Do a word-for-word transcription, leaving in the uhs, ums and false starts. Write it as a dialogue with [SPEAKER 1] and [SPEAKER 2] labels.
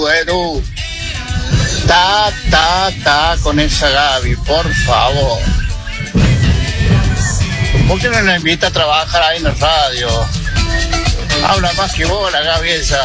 [SPEAKER 1] Edu, Edu. Ta, ta, ta con esa Gaby, por favor. ¿Por qué no la invita a trabajar ahí en la radio? Habla más que vos, la Gaby esa.